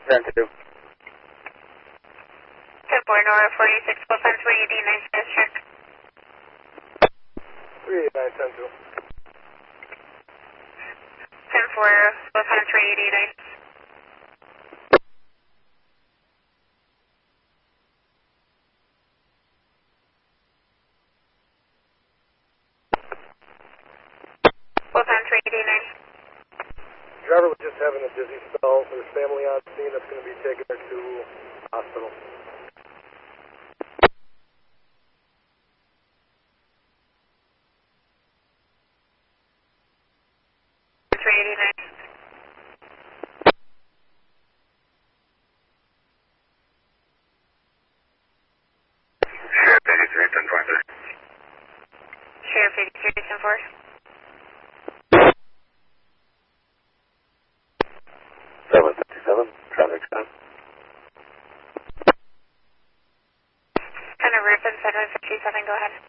10-2. 10-4, Nora 46, both on 389, fast check. 389, 10-2. 10-4, both on 389. Both on 389. Driver was just having a dizzy spell. There's family on scene that's going to be taking her to hospital. Sheriff 83, 10-4. Sheriff 83, 10-4. 757, traffic stop. Kind of Ripon 757, go ahead.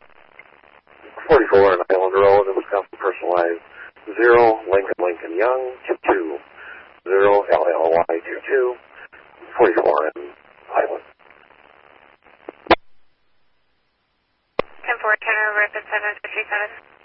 44 on Island Road in Wisconsin, personalized 0, Lincoln Young, 22, 0, LLY 22, 44 in Island. 10-4, Tenor Ripon 757.